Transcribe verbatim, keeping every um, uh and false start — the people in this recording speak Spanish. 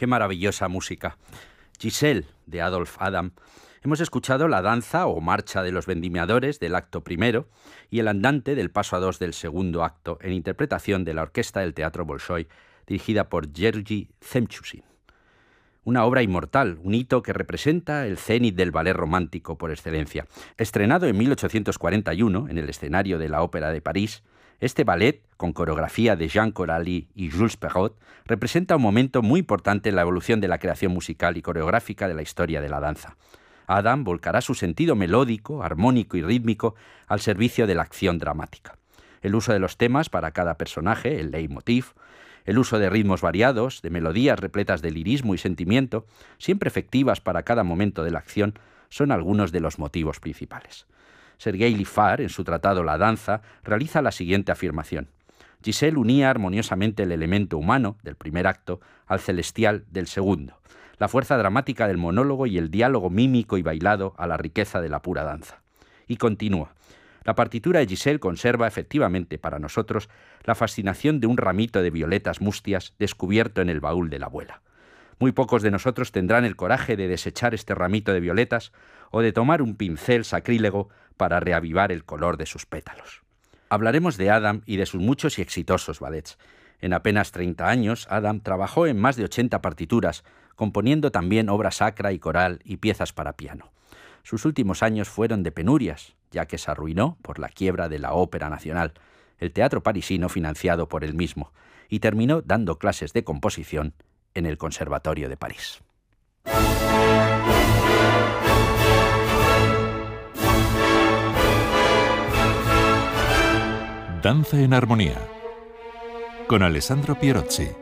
Qué maravillosa música. Giselle, de Adolphe Adam. Hemos escuchado la danza o marcha de los vendimiadores del acto primero y el andante del paso a dos del segundo acto, en interpretación de la orquesta del Teatro Bolshoi, dirigida por Georgi Zemchusin. Una obra inmortal, un hito que representa el cénit del ballet romántico por excelencia. Estrenado en mil ochocientos cuarenta y uno en el escenario de la Ópera de París, este ballet, con coreografía de Jean Coralie y Jules Perrot, representa un momento muy importante en la evolución de la creación musical y coreográfica de la historia de la danza. Adam volcará su sentido melódico, armónico y rítmico al servicio de la acción dramática. El uso de los temas para cada personaje, el leitmotiv, el uso de ritmos variados, de melodías repletas de lirismo y sentimiento, siempre efectivas para cada momento de la acción, son algunos de los motivos principales. Sergei Lifar, en su tratado La danza, realiza la siguiente afirmación. Giselle unía armoniosamente el elemento humano del primer acto al celestial del segundo, la fuerza dramática del monólogo y el diálogo mímico y bailado a la riqueza de la pura danza. Y continúa. La partitura de Giselle conserva efectivamente para nosotros la fascinación de un ramito de violetas mustias descubierto en el baúl de la abuela. Muy pocos de nosotros tendrán el coraje de desechar este ramito de violetas o de tomar un pincel sacrílego para reavivar el color de sus pétalos. Hablaremos de Adam y de sus muchos y exitosos ballets. En apenas treinta años, Adam trabajó en más de ochenta partituras, componiendo también obra sacra y coral y piezas para piano. Sus últimos años fueron de penurias, ya que se arruinó por la quiebra de la Ópera Nacional, el teatro parisino financiado por él mismo, y terminó dando clases de composición en el Conservatorio de París. Danza en armonía con Alessandro Pierozzi.